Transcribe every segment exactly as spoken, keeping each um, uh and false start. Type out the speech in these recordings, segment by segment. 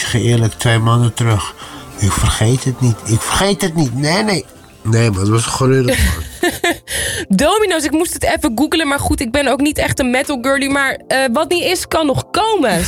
zeg je eerlijk, twee maanden terug. Ik vergeet het niet. Ik vergeet het niet. Nee, nee. Nee, maar het was gruwelijk. Domino's, ik moest het even googlen. Maar goed, ik ben ook niet echt een metal girlie. Maar uh, wat niet is, kan nog komen.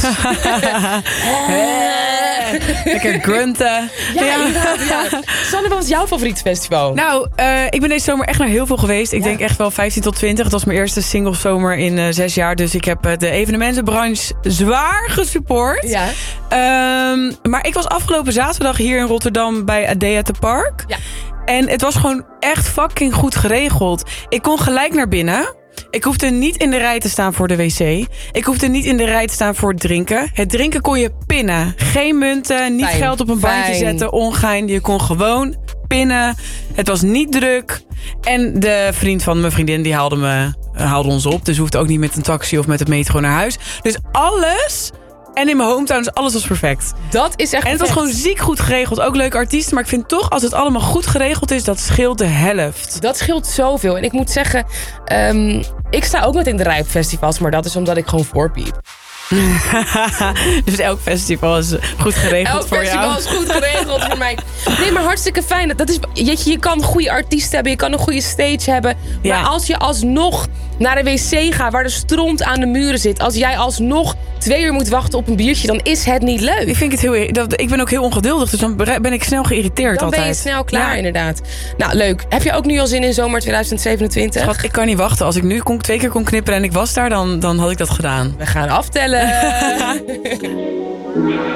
Lekker grunten. Ja, ja. ja. Sanne, wat was jouw favoriet festival? Nou, uh, ik ben deze zomer echt naar heel veel geweest. Ik ja. denk echt wel vijftien tot twintig. Het was mijn eerste single zomer in uh, zes jaar. Dus ik heb uh, de evenementenbranche zwaar gesupport. Ja. Um, maar ik was afgelopen zaterdag hier in Rotterdam bij Adea te Park. Ja. En het was gewoon echt fucking goed geregeld. Ik kon gelijk naar binnen. Ik hoefde niet in de rij te staan voor de wc. Ik hoefde niet in de rij te staan voor het drinken. Het drinken kon je pinnen. Geen munten, niet Fijn, geld op een bandje fijn. zetten, ongein. Je kon gewoon pinnen. Het was niet druk. En de vriend van mijn vriendin die haalde, me, haalde ons op. Dus hoefde ook niet met een taxi of met het metro naar huis. Dus alles... En in mijn hometown, dus alles was perfect. Dat is echt En het was perfect. gewoon ziek goed geregeld. Ook leuke artiesten. Maar ik vind toch, als het allemaal goed geregeld is... dat scheelt de helft. Dat scheelt zoveel. En ik moet zeggen, um, ik sta ook met in de rij op festivals. Maar dat is omdat ik gewoon voorpiep. Dus elk festival is goed geregeld elk voor jou. Elk festival is goed geregeld voor mij. Nee, maar hartstikke fijn. Dat is, je, je kan goede artiesten hebben. Je kan een goede stage hebben. Ja. Maar als je alsnog naar de wc gaat... waar de stront aan de muren zit... als jij alsnog twee uur moet wachten op een biertje... dan is het niet leuk. Ik, vind het heel, dat, ik ben ook heel ongeduldig. Dus dan ben ik snel geïrriteerd Dan altijd. ben je snel klaar, ja. inderdaad. Nou, leuk. Heb je ook nu al zin in zomer tweeduizend zevenentwintig? Schat, ik kan niet wachten. Als ik nu kon, twee keer kon knipperen en ik was daar... dan, dan had ik dat gedaan. We gaan aftellen.